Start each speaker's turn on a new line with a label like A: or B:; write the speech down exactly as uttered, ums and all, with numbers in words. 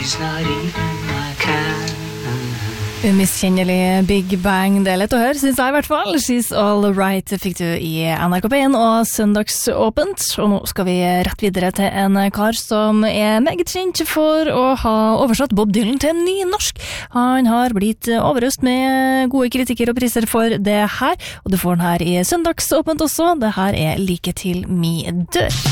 A: She's not even my kind.
B: Umiskjennelig Big Bang, det er lett å høre, synes jeg I hvert fall. She's All Right fikk du I N R K P one og Søndagsåpent. Og nå skal vi rett videre til en kar som er meget kjent for å ha oversatt Bob Dylan til nynorsk. Han har blitt overøst med gode kritikker og priser for det her, og du får den her I Søndagsåpent også. Det her er Like til mi dør.